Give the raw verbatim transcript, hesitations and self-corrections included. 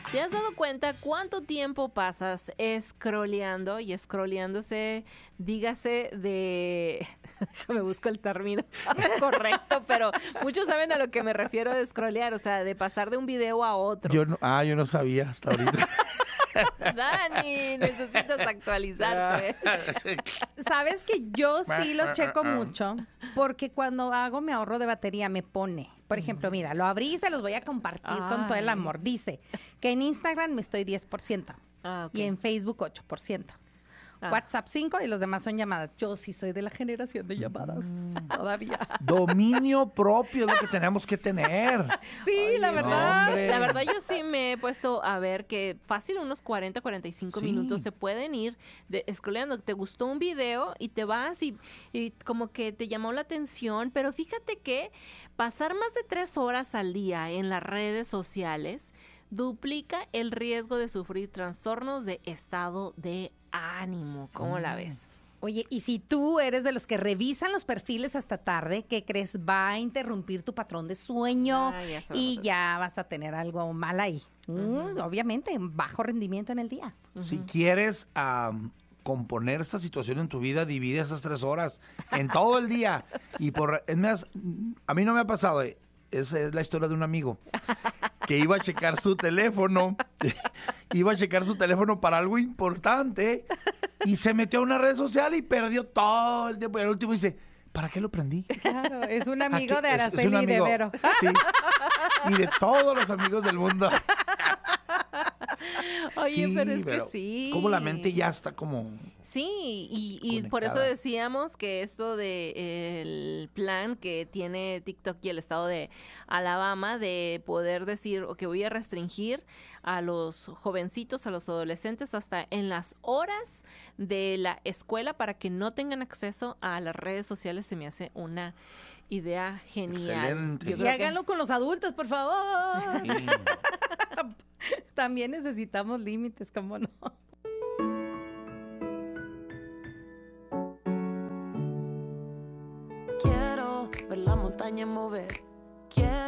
¿Te has dado cuenta cuánto tiempo pasas scrolleando y scrolleándose, dígase de... Me busco el término correcto, pero muchos saben a lo que me refiero de scrollear, o sea, de pasar de un video a otro. Yo no, ah, yo no sabía hasta ahorita. Dani, necesitas actualizarte. Sabes que yo sí lo checo mucho porque cuando hago mi ahorro de batería me pone, por ejemplo, mira, lo abrí y se los voy a compartir Ay. con todo el amor. Dice que en Instagram me estoy diez por ciento Ah, ok. y en Facebook ocho por ciento. Ah. WhatsApp cinco y los demás son llamadas. Yo sí soy de la generación de llamadas todavía. Dominio propio es lo que tenemos que tener. Sí, la Oye, verdad. hombre. La verdad yo sí me he puesto a ver que fácil unos cuarenta, cuarenta y cinco Sí. minutos se pueden ir de, scrolleando. Te gustó un video y te vas y, y como que te llamó la atención, pero fíjate que pasar más de tres horas al día en las redes sociales duplica el riesgo de sufrir trastornos de estado de ánimo. ¿Cómo la ves? Oye, y si tú eres de los que revisan los perfiles hasta tarde, ¿qué crees? Va a interrumpir tu patrón de sueño Ah, ya sabemos y eso. ya vas a tener algo mal ahí. Mm, obviamente, bajo rendimiento en el día. Si quieres am, componer esta situación en tu vida, divide esas tres horas en todo el día. Y por, es más, a mí no me ha pasado, eh, esa es la historia de un amigo que iba a checar su teléfono, iba a checar su teléfono para algo importante y se metió a una red social y perdió todo el tiempo. Y al último dice, ¿para qué lo prendí? Claro, es un ¿A amigo qué? de Es- es Araceli un y de amigo, Vero. sí, y de todos los amigos del mundo. Oye, Sí, pero es que sí. Como la mente ya está como... Sí, y, y por eso Conectada. decíamos que esto de eh, el plan que tiene TikTok y el estado de Alabama de poder decir o que voy a restringir a los jovencitos, a los adolescentes hasta en las horas de la escuela para que no tengan acceso a las redes sociales, se me hace una idea genial. Excelente. Yo Y creo que- háganlo con los adultos, por favor. Sí. También necesitamos límites, ¿cómo no? Quiero ver la montaña mover. Quiero